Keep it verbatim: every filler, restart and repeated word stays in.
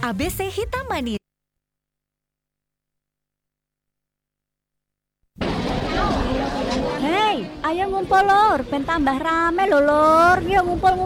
A B C Hitam Manis. Hei, ayo ngumpul lur, ben tambah rame lho lur. Yuk ngumpul